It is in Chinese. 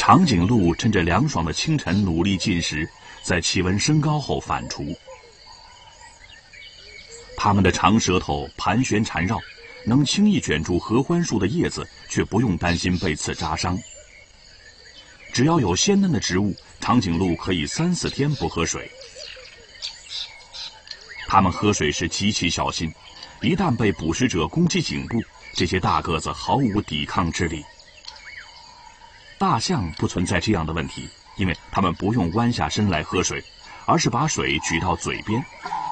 长颈鹿趁着凉爽的清晨努力进食，在气温升高后反刍。它们的长舌头盘旋缠绕，能轻易卷住合欢树的叶子，却不用担心被刺扎伤。只要有鲜嫩的植物，长颈鹿可以3、4天不喝水。它们喝水时极其小心，一旦被捕食者攻击颈部，这些大个子毫无抵抗之力。大象不存在这样的问题，因为它们不用弯下身来喝水，而是把水举到嘴边，